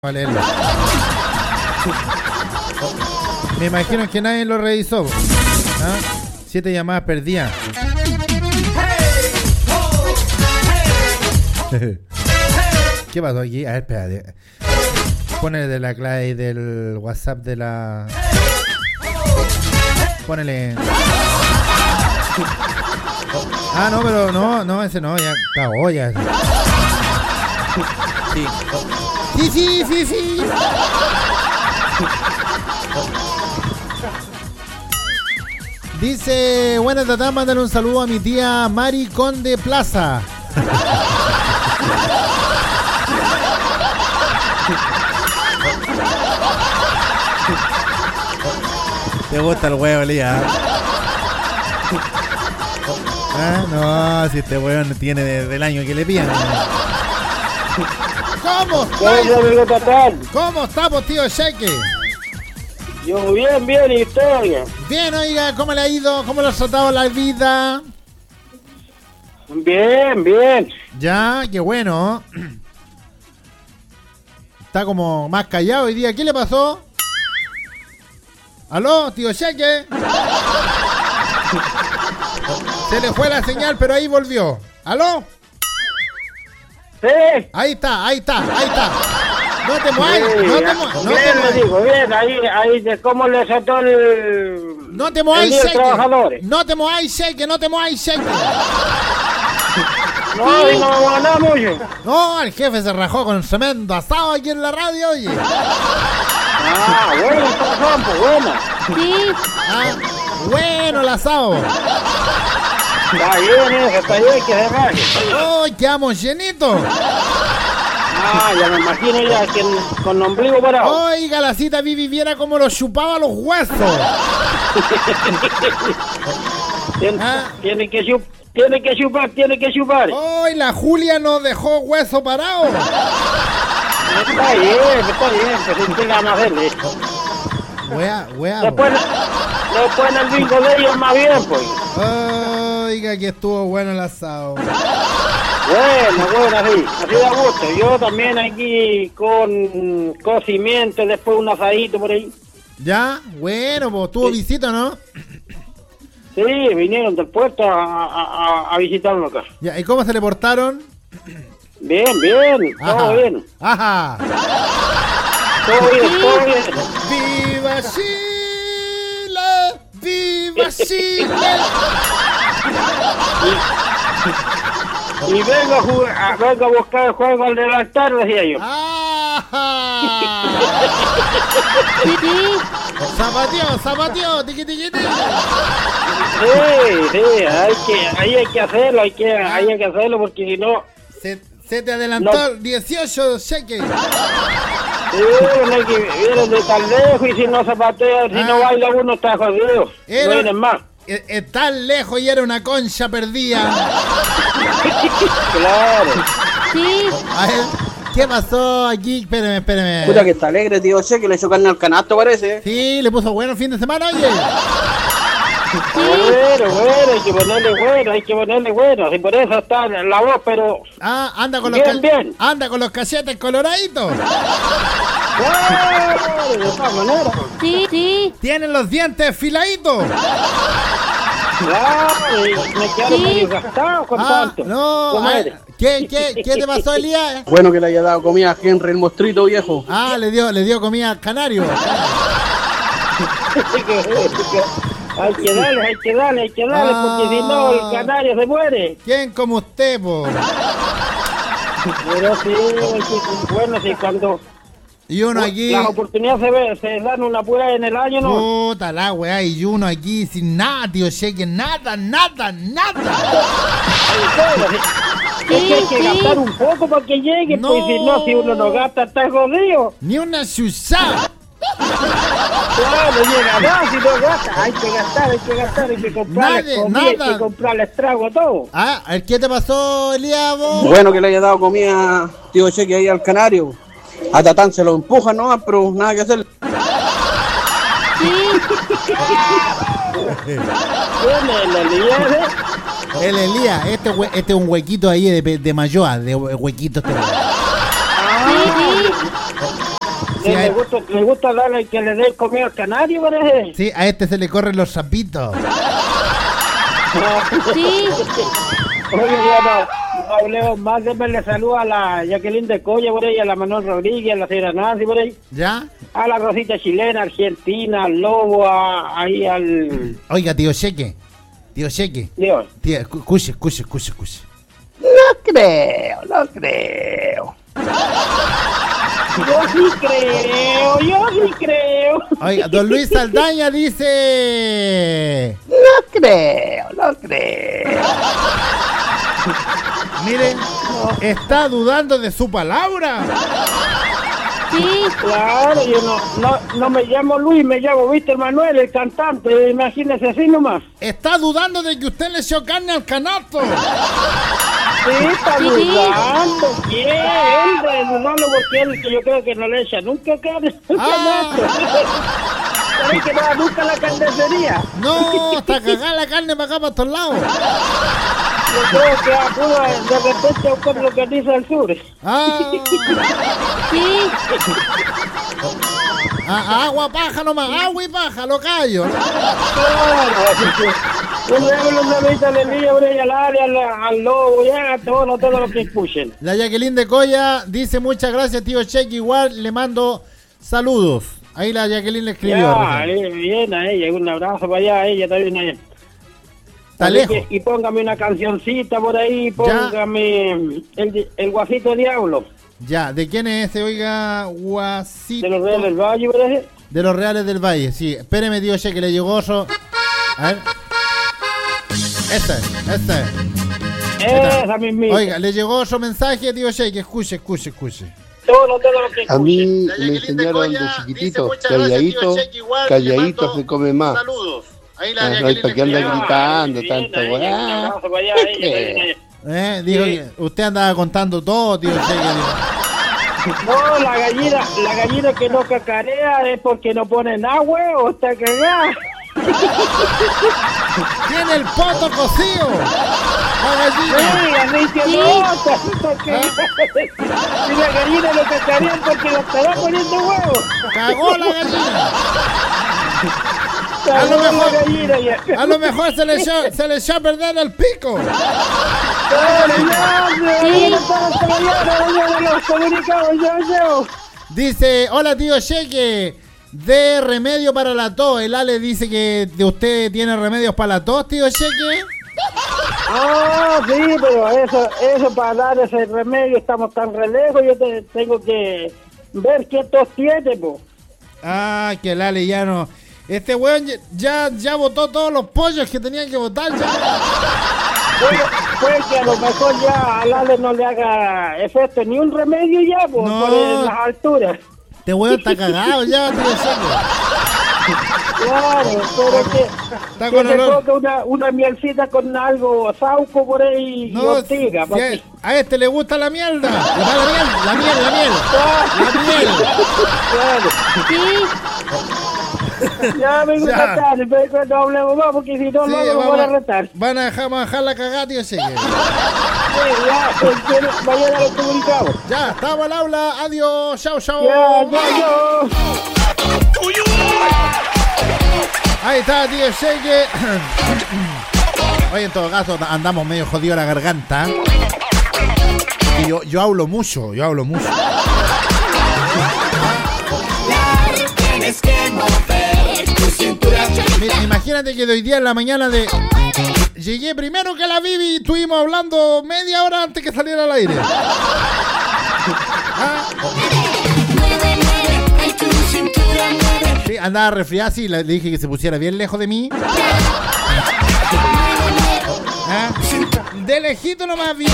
Vale, me imagino que nadie lo revisó. ¿Ah? 7 llamadas perdidas. ¿Qué pasó aquí? A ver, espérate. Ponele de la clave del WhatsApp de la... Ponele... Ah, no, pero no, ese no, ya cagó, ya. Sí. Sí. Dice, buenas tardes, mándale un saludo a mi tía Mari Conde Plaza. Te gusta el huevo, Lía. Ah, no, si este huevo no tiene desde el año que le pillan. ¿Cómo está? ¿Cómo estamos, tío Cheque? Yo bien, ¿y usted? Bien, oiga, ¿cómo le ha ido? ¿Cómo le ha tratado la vida? Bien. Ya, qué bueno. Está como más callado hoy día. ¿Qué le pasó? ¿Aló, tío Cheque? Se le fue la señal, pero ahí volvió. ¿Aló? Sí. Ahí está. No te muevas, Bien, ahí de cómo le saltó el... No te muevas, Cheque. No te muevas, Cheque. No, y no vamos a ganar mucho. No, el jefe se rajó con tremendo asado aquí en la radio, oye. Ah, bueno, pues bueno. Sí. Ah, bueno el asado. Está bien, que se raje. ¡Oh, quedamos llenitos! Ah, ya me imagino ya que con ombligo parado. Oiga, la cita Vivi viera como lo chupaba los huesos. Tiene que chupar. Hoy la Julia nos dejó hueso parado. Está bien, pues usted la más verde. Wea. Después en el bingo de ellos más bien, pues. Oiga, que estuvo bueno el asado. Bueno, así da gusto. Yo también aquí con cocimiento, después un asadito por ahí. ¿Ya? Bueno, pues tuvo visita, ¿no? Sí, vinieron del puerto a visitarme acá. Ya, ¿y cómo se le portaron? Bien, todo bien. Ajá. Todo bien. ¡Viva Chile! ¡Viva Chile! Y vengo a buscar el juego al levantar, decía yo. ¡Ah! Zapateo, tiqui. Sí, hay que hacerlo, hay que hacerlo porque si no... Se te adelantó 18 cheques. Vienen de tan lejos y si no zapatea, si no baila uno está jodido. No vienen más. Tan lejos y era una concha perdida. Claro. Sí. A ver, ¿qué pasó aquí? Espérame. Puta que está alegre, tío Che, que le echó carne al canasto, parece. Sí, le puso bueno el fin de semana, oye. Bueno, hay que ponerle bueno. Y por eso está la voz, pero... Ah, anda con bien. Anda con los cachetes coloraditos. Bueno, de todas maneras. Sí. Tienen los dientes filaditos. Claro, me quedaron medio gastados con tanto. No, ¿qué te pasó, Elías? Bueno que le haya dado comida a Henry el mostrito, viejo. Ah, le dio comida al canario. Hay que darle, porque si no el canario se muere. ¿Quién como usted, po? Pero sí, bueno, sí, cuando... Y uno aquí... Las oportunidades se dan una pura en el año, ¿no? Puta la weá, y uno aquí sin nada, tío Cheque, nada. Es que hay que gastar un poco para que llegue, No. pues si uno no gasta, está jodido. Ni una chuzá. Claro, llega más si no gasta. Hay que gastar, hay que comprarle comida, hay que comprarle estrago, todo. Ah, ¿qué te pasó, Elías, vos? Bueno que le haya dado comida, tío Che, que ahí al canario. A Tatán se lo empuja, ¿no? Pero nada que hacer. ¿Quién es el Elías? El Elías, este es un huequito ahí de Mayoa, de huequito este. Sí. Sí, le gusta darle que le dé comida al canario, parece. sí, a este se le corren los sapitos. Sí. Oye, ya no hablemos más, démosle saludos a la Jacqueline de Coya por ahí, a la Manuel Rodríguez, a la señora Nancy por ahí, ¿Ya? a la Rosita chilena, Argentina, al Lobo, ahí al... Oiga, tío Cheque. Tío Cheque. Dios. Tío, escuche. No creo. Yo sí creo. Oiga, don Luis Saldaña dice... No creo. Miren, está dudando de su palabra. Sí. Claro, yo no me llamo Luis, me llamo Víctor Manuel, el cantante, imagínese así nomás. Está dudando de que usted le echó carne al canasto. Sí, está Sí. dudando. ¿Quién? Dudando porque él, que yo creo que no le echa nunca carne. ¿Sabes que no va nunca a la carnicería? No, está cagada la carne para acá, para estos lados. Yo creo que acudo de repente a buscar lo que dice al sur. Sí. Agua, paja nomás, agua y paja, lo callo. Claro, yo le invito le envío al área, al Lobo, ya, a todo lo que escuchen. La Jacqueline de Coya dice muchas gracias, tío Cheque. Igual le mando saludos. Ahí la Jacqueline le escribió. Ya, bien a ella, un abrazo para allá, a ella también allá. Está lejos. Y póngame una cancioncita por ahí, póngame el Guasito Diablo. Ya, ¿de quién es ese? Oiga, Guasito. De los Reales del Valle, parece. De los Reales del Valle, sí. Espéreme, tío Cheque, le llegó otro. A ver. Esa. Esa mismita. Oiga, le llegó otro mensaje, tío Cheque. Escuche. Todo lo que A mí escuchen. me enseñaron de chiquitito, calladito se come más. Saludos. Ahí Ah, no hay para qué andar gritando tanta Un weá. abrazo para allá, a ella. Dijo que usted andaba contando todo, tío Cheque. No, la gallina que no cacarea es porque no ponen agua o está cagada. Tiene el poto cocido. La gallina. Sí, así que Sí. no, está cagada. Si la gallina no cacarea es porque la estará poniendo huevo. Cagó la gallina. Cagó lo mejor- la gallina ya. A lo mejor se le echó a perder el pico. Dice, hola tío Cheque, de remedio para la tos. El Ale dice que de usted tiene remedios para la tos, tío Cheque. Ah, sí, pero eso para dar ese remedio estamos tan re lejos, yo tengo que ver qué tos tiene, po. Ah, que el Ale ya no... Este weón ya botó todos los pollos que tenían que botar ya. Puede que a lo mejor ya al Ale no le haga efecto ni un remedio ya, po, No. por las alturas. Este weón está cagado ya, tío Cheque. Claro, pero que con se olor. toque una mielcita con algo sauco por ahí y No, ortiga. si a este le gusta la mierda. La miel. Claro. Sí. Ya me gusta Ya. tarde, pero cuando hablemos más, porque si no, Sí, luego me van a retar. van a dejar la cagada, tío Cheque. Sí, ya, mañana lo comunicamos. Ya, estamos al aula. Adiós. Chao. Ya. Ahí está, tío Cheque. Oye, en todo caso, andamos medio jodido la garganta. Y yo hablo mucho. Mira, imagínate que de hoy día en la mañana llegué primero que la Vivi y estuvimos hablando media hora antes que saliera al aire. ¿Ah? Sí, andaba resfriada, sí, le dije que se pusiera bien lejos de mí. ¿Ah? De lejito nomás vi.